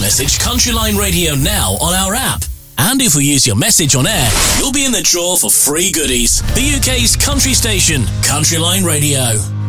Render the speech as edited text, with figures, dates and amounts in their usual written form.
message Countryline Radio now on our app. And if we use your message on air, you'll be in the draw for free goodies. The UK's country station, Countryline Radio.